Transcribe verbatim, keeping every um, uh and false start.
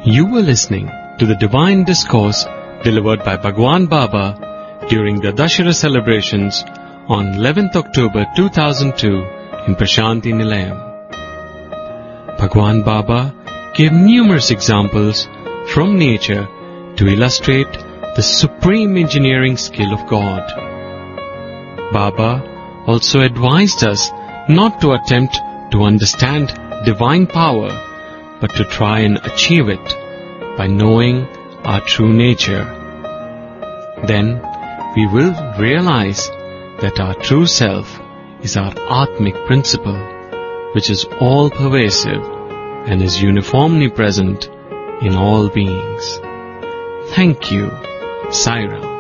You were listening to the Divine Discourse delivered by Bhagwan Baba during the Dashera celebrations on eleventh October two thousand two in Prashanti Nilayam. Bhagwan Baba gave numerous examples from nature to illustrate the supreme engineering skill of God. Baba also advised us not to attempt to understand divine power, but to try and achieve it by knowing our true nature. Then we will realize that our true self is our Atmic principle, which is all-pervasive and is uniformly present in all beings. Thank you, Sai Ram.